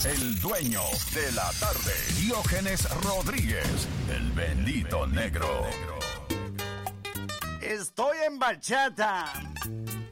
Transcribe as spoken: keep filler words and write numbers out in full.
el dueño de la tarde, Diógenes Rodríguez, el bendito negro. Estoy en bachata.